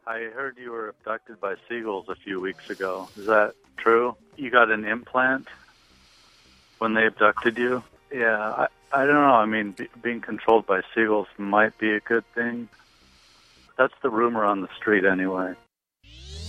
I heard you were abducted by seagulls a few weeks ago. Is that true? You got an implant when they abducted you? Yeah, I don't know. I mean, being controlled by seagulls might be a good thing. That's the rumor on the street anyway.